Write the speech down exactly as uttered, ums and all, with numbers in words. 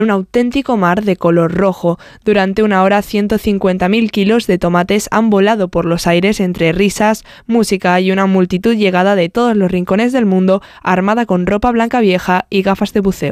un auténtico mar de color rojo. Durante una hora, ciento cincuenta mil kilos de tomates han volado por los aires entre risas, música y una multitud llegada de todos los rincones del mundo, armada con ropa blanca vieja y gafas de buceo.